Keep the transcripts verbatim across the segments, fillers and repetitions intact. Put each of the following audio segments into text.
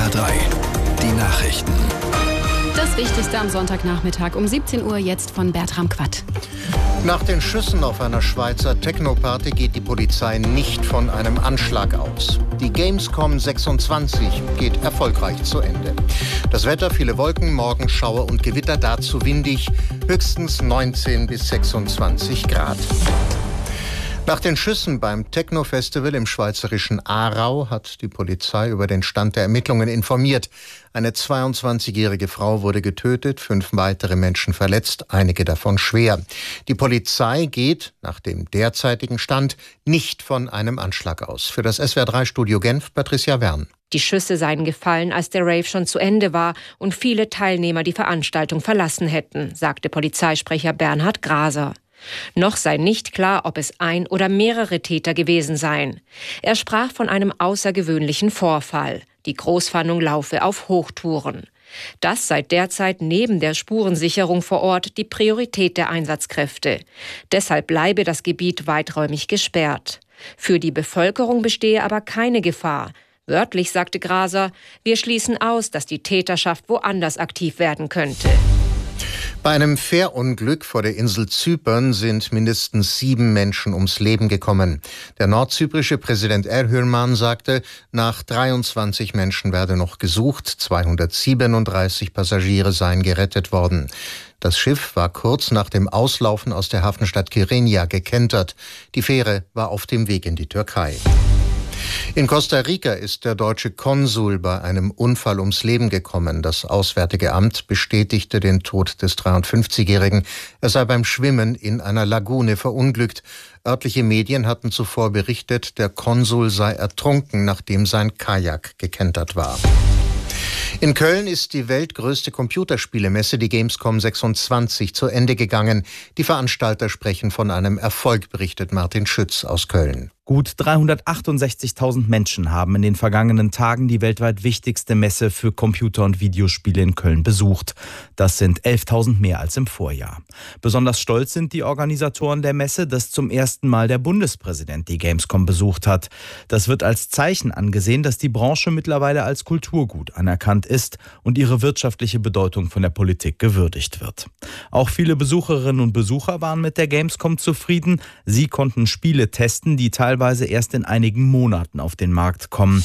R drei, die Nachrichten. Das Wichtigste am Sonntagnachmittag um siebzehn Uhr jetzt von Bertram Quatt. Nach den Schüssen auf einer Schweizer Techno-Party geht die Polizei nicht von einem Anschlag aus. Die Gamescom sechsundzwanzig geht erfolgreich zu Ende. Das Wetter, viele Wolken, morgen Schauer und Gewitter, dazu windig, höchstens neunzehn bis sechsundzwanzig Grad. Nach den Schüssen beim Techno-Festival im schweizerischen Aarau hat die Polizei über den Stand der Ermittlungen informiert. Eine zweiundzwanzigjährige Frau wurde getötet, fünf weitere Menschen verletzt, einige davon schwer. Die Polizei geht, nach dem derzeitigen Stand, nicht von einem Anschlag aus. Für das S W R drei Studio Genf, Patricia Wern. Die Schüsse seien gefallen, als der Rave schon zu Ende war und viele Teilnehmer die Veranstaltung verlassen hätten, sagte Polizeisprecher Bernhard Graser. Noch sei nicht klar, ob es ein oder mehrere Täter gewesen seien. Er sprach von einem außergewöhnlichen Vorfall. Die Großfahndung laufe auf Hochtouren. Das sei derzeit neben der Spurensicherung vor Ort die Priorität der Einsatzkräfte. Deshalb bleibe das Gebiet weiträumig gesperrt. Für die Bevölkerung bestehe aber keine Gefahr. Wörtlich sagte Graser, wir schließen aus, dass die Täterschaft woanders aktiv werden könnte. Bei einem Fährunglück vor der Insel Zypern sind mindestens sieben Menschen ums Leben gekommen. Der nordzyprische Präsident Erdogan sagte, nach dreiundzwanzig Menschen werde noch gesucht, zweihundertsiebenunddreißig Passagiere seien gerettet worden. Das Schiff war kurz nach dem Auslaufen aus der Hafenstadt Kyrenia gekentert. Die Fähre war auf dem Weg in die Türkei. In Costa Rica ist der deutsche Konsul bei einem Unfall ums Leben gekommen. Das Auswärtige Amt bestätigte den Tod des dreiundfünfzigjährigen. Er sei beim Schwimmen in einer Lagune verunglückt. Örtliche Medien hatten zuvor berichtet, der Konsul sei ertrunken, nachdem sein Kajak gekentert war. In Köln ist die weltgrößte Computerspielemesse, die Gamescom sechsundzwanzig, zu Ende gegangen. Die Veranstalter sprechen von einem Erfolg, berichtet Martin Schütz aus Köln. Gut dreihundertachtundsechzigtausend Menschen haben in den vergangenen Tagen die weltweit wichtigste Messe für Computer- und Videospiele in Köln besucht. Das sind elftausend mehr als im Vorjahr. Besonders stolz sind die Organisatoren der Messe, dass zum ersten Mal der Bundespräsident die Gamescom besucht hat. Das wird als Zeichen angesehen, dass die Branche mittlerweile als Kulturgut anerkannt ist und ihre wirtschaftliche Bedeutung von der Politik gewürdigt wird. Auch viele Besucherinnen und Besucher waren mit der Gamescom zufrieden. Sie konnten Spiele testen, die teilweise erst in einigen Monaten auf den Markt kommen.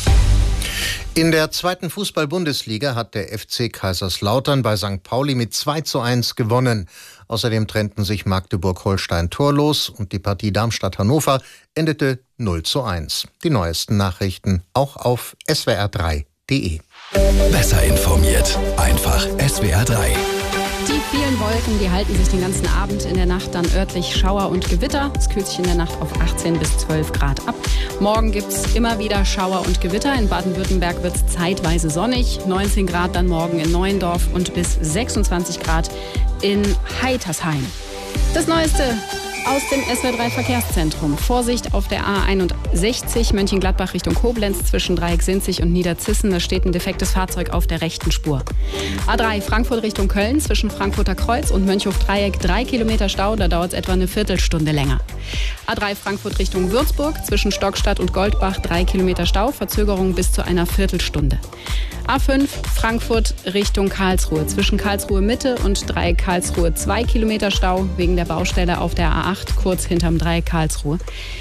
In der zweiten Fußball-Bundesliga hat der F C Kaiserslautern bei Sankt Pauli mit zwei zu eins gewonnen. Außerdem trennten sich Magdeburg-Holstein torlos und die Partie Darmstadt-Hannover endete null zu eins. Die neuesten Nachrichten auch auf S W R drei punkt de. Besser informiert, einfach S W R drei. Die vielen Wolken, die halten sich den ganzen Abend, in der Nacht dann örtlich Schauer und Gewitter. Es kühlt sich in der Nacht auf achtzehn bis zwölf Grad ab. Morgen gibt es immer wieder Schauer und Gewitter. In Baden-Württemberg wird es zeitweise sonnig. neunzehn Grad dann morgen in Neuendorf und bis sechsundzwanzig Grad in Heitersheim. Das Neueste aus dem S W R drei Verkehrszentrum. Vorsicht auf der A einundsechzig Mönchengladbach Richtung Koblenz zwischen Dreieck-Sinzig und Niederzissen. Da steht ein defektes Fahrzeug auf der rechten Spur. A drei Frankfurt Richtung Köln zwischen Frankfurter Kreuz und Mönchhof-Dreieck. Drei Kilometer Stau, da dauert es etwa eine Viertelstunde länger. A drei Frankfurt Richtung Würzburg zwischen Stockstadt und Goldbach. Drei Kilometer Stau, Verzögerung bis zu einer Viertelstunde. A fünf Frankfurt Richtung Karlsruhe zwischen Karlsruhe Mitte und Dreieck Karlsruhe. Zwei Kilometer Stau wegen der Baustelle auf der A acht kurz hinterm Dreieck Karlsruhe.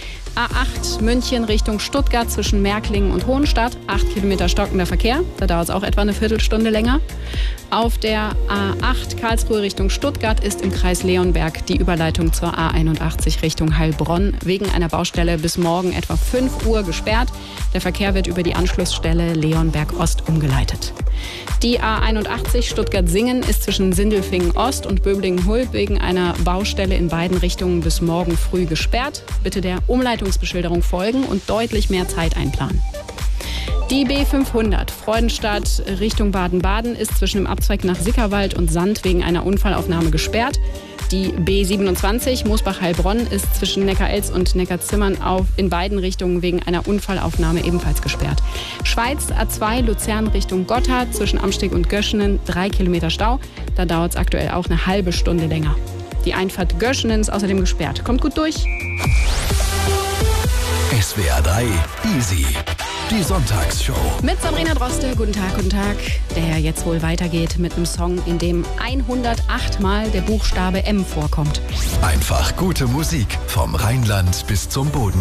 A acht München Richtung Stuttgart zwischen Märklingen und Hohenstadt. Acht Kilometer stockender Verkehr. Da dauert es auch etwa eine Viertelstunde länger. Auf der A acht Karlsruhe Richtung Stuttgart ist im Kreis Leonberg die Überleitung zur A einundachtzig Richtung Heilbronn wegen einer Baustelle bis morgen etwa fünf Uhr gesperrt. Der Verkehr wird über die Anschlussstelle Leonberg Ost umgeleitet. Die A einundachtzig Stuttgart-Singen ist zwischen Sindelfingen Ost und Böblingen-Hulb wegen einer Baustelle in beiden Richtungen bis morgen früh gesperrt. Bitte der Umleitungsbeschilderung folgen und deutlich mehr Zeit einplanen. Die B fünfhundert Freudenstadt Richtung Baden-Baden ist zwischen dem Abzweig nach Sickerwald und Sand wegen einer Unfallaufnahme gesperrt. Die B siebenundzwanzig Moosbach-Heilbronn ist zwischen Neckarelz und Neckarzimmern auf in beiden Richtungen wegen einer Unfallaufnahme ebenfalls gesperrt. Schweiz A zwei Luzern Richtung Gotthard zwischen Amsteg und Göschenen drei Kilometer Stau. Da dauert es aktuell auch eine halbe Stunde länger. Die Einfahrt Göschenen ist außerdem gesperrt. Kommt gut durch. S W R drei Easy. Die Sonntagsshow. Mit Sabrina Droste, guten Tag, guten Tag. Der jetzt wohl weitergeht mit einem Song, in dem hundertacht Mal der Buchstabe M vorkommt. Einfach gute Musik vom Rheinland bis zum Boden.